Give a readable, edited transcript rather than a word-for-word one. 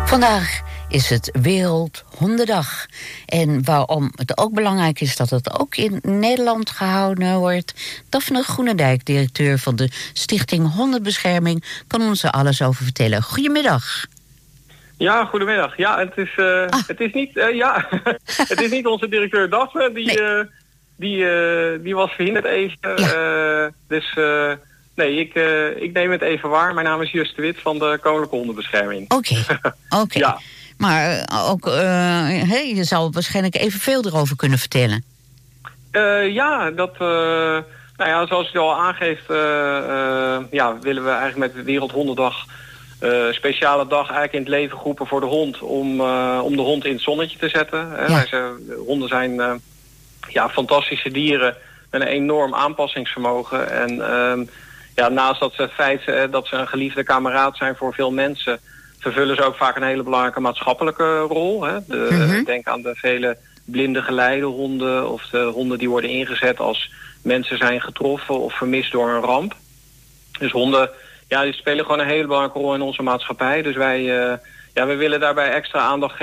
Vandaag is het Wereldhondendag. En waarom het ook belangrijk is dat het ook in Nederland gehouden wordt, Daphne Groenendijk, directeur van de Stichting Hondenbescherming, kan ons er alles over vertellen. Goedemiddag. Ja, goedemiddag. Ja, het is niet, het is niet onze directeur Daphne. Die was verhinderd even. Ja. Nee, ik neem het even waar. Mijn naam is Just de Wit van de Koninklijke Hondenbescherming. Oké. Ja. Maar ook, je zou waarschijnlijk evenveel erover kunnen vertellen. Zoals u al aangeeft, willen we eigenlijk met de Wereldhondendag speciale dag eigenlijk in het leven geroepen voor de hond om de hond in het zonnetje te zetten. Honden zijn fantastische dieren met een enorm aanpassingsvermogen. En naast dat ze het feit dat ze een geliefde kameraad zijn voor veel mensen, vervullen ze ook vaak een hele belangrijke maatschappelijke rol. Hè. Denk aan de vele blinde geleidehonden of de honden die worden ingezet als mensen zijn getroffen of vermist door een ramp. Dus honden, die spelen gewoon een hele belangrijke rol in onze maatschappij. Dus wij willen daarbij extra aandacht geven